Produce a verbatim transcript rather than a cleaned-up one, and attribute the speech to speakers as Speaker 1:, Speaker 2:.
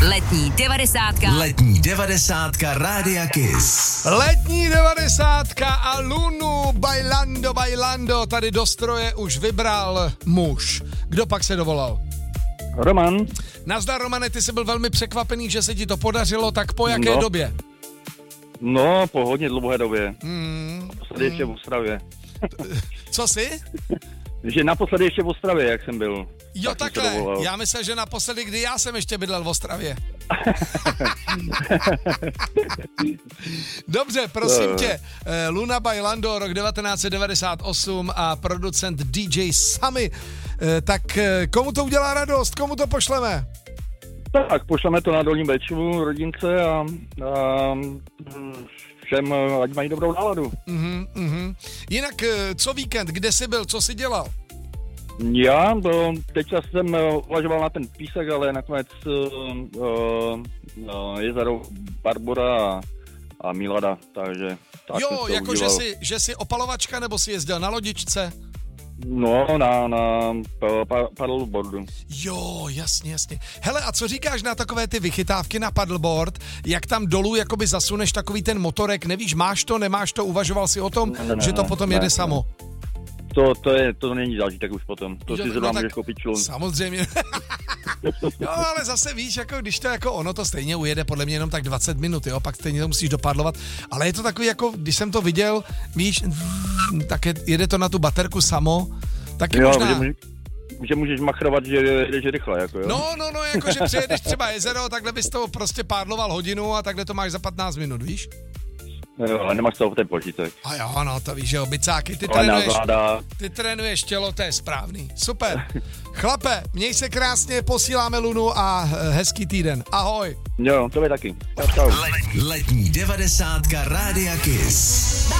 Speaker 1: Letní devadesátka.
Speaker 2: Letní devadesátka Rádia Kiss.
Speaker 3: Letní devadesátka a Lunu Bailando Bailando tady do stroje už vybral muž. Kdo pak se dovolal?
Speaker 4: Roman.
Speaker 3: Nazdar, Romane, ty jsi byl velmi překvapený, že se ti to podařilo, tak po jaké
Speaker 4: no.
Speaker 3: době?
Speaker 4: No, po hodně dlouhé době.
Speaker 3: Hmm.
Speaker 4: Naposledy ještě v Ostravě.
Speaker 3: Co jsi?
Speaker 4: Že naposledy ještě v Ostravě, jak jsem byl.
Speaker 3: Jo,
Speaker 4: tak
Speaker 3: takhle. Já myslel, že naposledy, kdy já jsem ještě bydlel v Ostravě. Dobře, prosím
Speaker 4: no.
Speaker 3: tě. Luna Bailando, rok devatenáct set devadesát osm a producent D J Sami. Tak komu to udělá radost? Komu to pošleme?
Speaker 4: Tak, pošleme to na Dolní Bečvu, rodince a, a všem, ať mají dobrou náladu.
Speaker 3: Uh-huh, uh-huh. Jinak, co víkend, kde jsi byl, co jsi dělal?
Speaker 4: Já, to, teď jsem uvažoval na ten písek, ale nakonec uh, uh, jezero Barbora a, a Milada, takže... Tak
Speaker 3: jo, jako že jsi, že jsi opalovačka, nebo jsi jezdil na lodičce?
Speaker 4: No, na, na pa, paddleboardu.
Speaker 3: Jo, jasně, jasně. Hele, a co říkáš na takové ty vychytávky na paddleboard? Jak tam dolů jakoby zasuneš takový ten motorek, nevíš, máš to, nemáš to, uvažoval jsi o tom, ne, ne, že to potom ne, jede ne. samo?
Speaker 4: To, to, je, to není zážitek už potom. To jo, si zrovna no můžeš koupit člun.
Speaker 3: Samozřejmě. Jo, ale zase víš, jako když to jako ono to stejně ujede podle mě jenom tak dvacet minut, jo, pak stejně to musíš dopadlovat, ale je to takový jako, když jsem to viděl, víš, tak je, jede to na tu baterku samo, tak je
Speaker 4: jo,
Speaker 3: možná...
Speaker 4: Že, může, že můžeš machrovat, že jedeš rychle, jako jo.
Speaker 3: No, no, no, jako že přejedeš třeba jezero, takhle bys to prostě pádloval hodinu a takhle to máš za patnáct minut, víš?
Speaker 4: Jo, ale nemáš toho v ten počítek.
Speaker 3: A jo, no, to víš, že jo, bicáky, ty trénuješ, ty trénuješ tělo, to je správný. Super. Chlape, měj se krásně, posíláme Lunu a hezký týden. Ahoj.
Speaker 4: Jo, to je taky. Čau, čau.
Speaker 2: Letní devadesátka Rádia Kiss.